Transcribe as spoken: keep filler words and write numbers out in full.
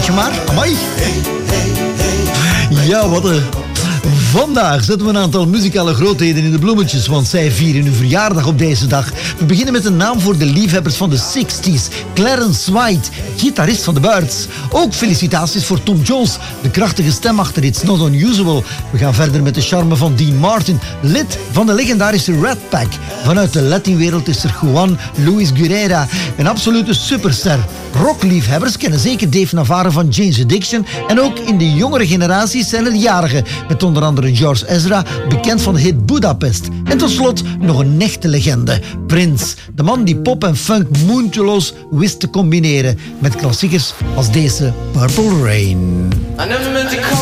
Weet je maar, amai. Ja, wat een... Vandaag zetten we een aantal muzikale grootheden in de bloemetjes, want zij vieren hun verjaardag op deze dag. We beginnen met een naam voor de liefhebbers van de zestig's. Clarence White, gitarist van de Byrds. Ook felicitaties voor Tom Jones, de krachtige stem achter It's Not Unusual. We gaan verder met de charme van Dean Martin, lid van de legendarische Rat Pack. Vanuit de Latinwereld is er Juan Luis Guerra, een absolute superster. Rockliefhebbers kennen zeker Dave Navarro van Jane's Addiction. En ook in de jongere generaties zijn er jarigen, met onder andere George Ezra, bekend van de hit Budapest. En tot slot nog een echte legende, Prince. De man die pop en funk moeiteloos wist te combineren met klassiekers als deze Purple Rain. I never meant to call